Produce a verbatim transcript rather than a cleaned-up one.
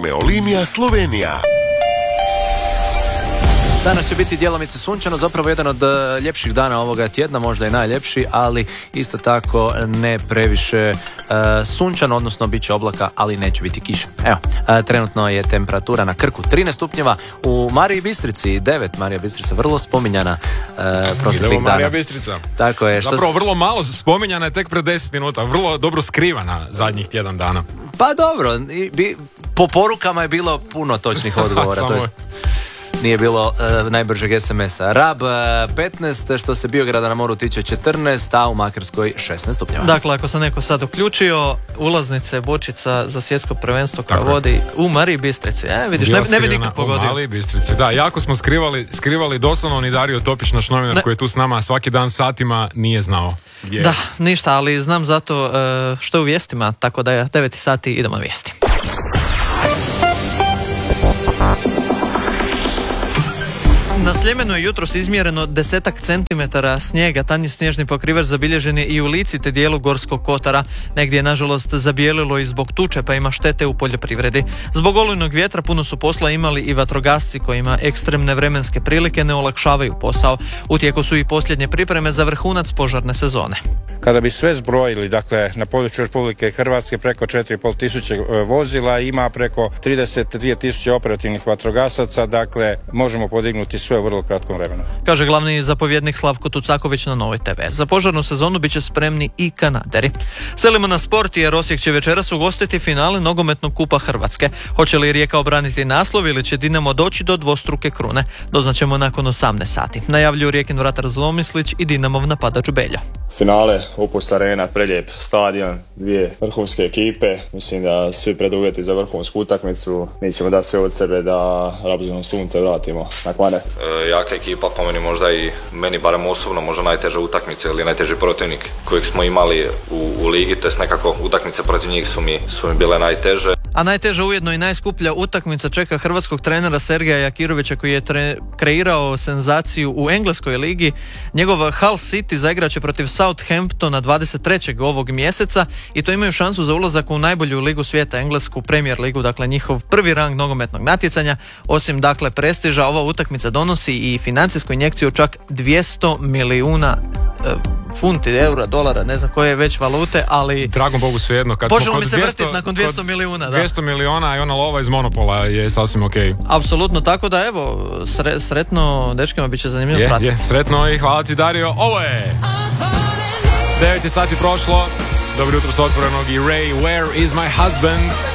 Balneolinija Slovenija. Danas će biti djelomice sunčano, zapravo jedan od uh, ljepših dana ovoga tjedna, možda i najljepši, ali isto tako ne previše uh, sunčano, odnosno bit će oblaka, ali neće biti kiše. Evo, uh, trenutno je temperatura na Krku trinaest stupnjeva, u Mariji Bistrici devet. Marija Bistrica vrlo spominjana uh, proteklih dana. Marija Bistrica. Tako je. Što Zapravo s... vrlo malo spominjana je tek pred deset minuta, vrlo dobro skrivana zadnjih tjedan dana. Pa dobro, i, bi, po porukama je bilo puno točnih odgovora, to jest nije bilo uh, najbržeg es em es a. Rab uh, petnaest, što se Biograda na moru tiče četrnaest, a u Makarskoj šesnaest stupnjeva. Dakle, ako se neko sad uključio, ulaznice bočica za svjetsko prvenstvo koja vodi u Mariji Bistrici. E, vidiš, ne, ne bi nikad pogodio. U Mariji Bistrici, da, jako smo skrivali, skrivali doslovno, ni Dario Topić, naš novinar, ne. koji je tu s nama svaki dan satima, nije znao. Gdje. Da, ništa, ali znam zato uh, što je u vijestima, tako da je devet sati, idemo na vijesti. Na Sljemenu je jutros izmjereno desetak centimetara snijega. Tanji snježni pokrivač zabilježen je i u Lici te dijelu Gorskog kotara. Negdje je nažalost zabijelilo i zbog tuče, pa ima štete u poljoprivredi. Zbog olujnog vjetra puno su posla imali i vatrogasci kojima ekstremne vremenske prilike ne olakšavaju posao. U tijeku su i posljednje pripreme za vrhunac požarne sezone. Kada bi sve zbrojili, dakle, na području Republike Hrvatske preko četiri i pol tisuće vozila, ima preko trideset dvije tisuće operativnih vatrogasaca, dakle, možemo podignuti sve u vrlo kratkom vremenu. Kaže glavni zapovjednik Slavko Tucaković na Novoj te ve. Za požarnu sezonu bit će spremni i kanaderi. Selimo na sport jer Osijek će večeras ugostiti finale nogometnog kupa Hrvatske. Hoće li Rijeka obraniti naslov ili će Dinamo doći do dvostruke krune? Doznaćemo nakon osamnaest sati. Najavljuju Rijekin vratar Zlomyslić i Dinamov napadač Beljo. Finale, Opus Arena, prelijep stadion, dvije vrhunske ekipe. Mislim da svi preduvjeti za vrhunsku utakmicu. Mi ćemo dati sve od sebe da Rabzino sunce vratimo na kvane. E, jaka ekipa, po meni možda i meni barem osobno možda najteža utakmica ili najteži protivnik kojeg smo imali u, u ligi, to jest nekako utakmice protiv njih su mi, su mi bile najteže. A najteža ujedno i najskuplja utakmica čeka hrvatskog trenera Sergeja Jakirovića koji je tre- kreirao senzaciju u engleskoj ligi. Njegov Hull City zaigrat će protiv Southamptona dvadeset trećeg ovog mjeseca i to imaju šansu za ulazak u najbolju ligu svijeta, englesku Premier ligu, dakle njihov prvi rang nogometnog natjecanja. Osim dakle prestiža, ova utakmica donosi i financijsku injekciju čak dvjesto milijuna e, funti, eura, dolara, ne znam koje već valute, ali dragom Bogu svejedno. Kad možemo mi se vrtiti nakon dvjesto milijuna. Da. dvjesto milijuna i ona lova iz Monopola je sasvim ok. Apsolutno, tako da evo, sre, sretno dečkima, bit će zanimljivo je, pratiti. Je, sretno i hvala ti Dario. Ovo je devet sati prošlo. Dobro jutro s Otvorenog i Ray, Where is my husband?